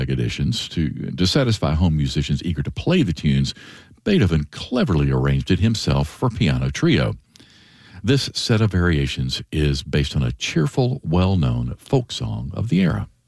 editions to satisfy home musicians eager to play the tunes. Beethoven cleverly arranged it himself for piano trio. This set of variations is based on a cheerful, well-known folk song of the era.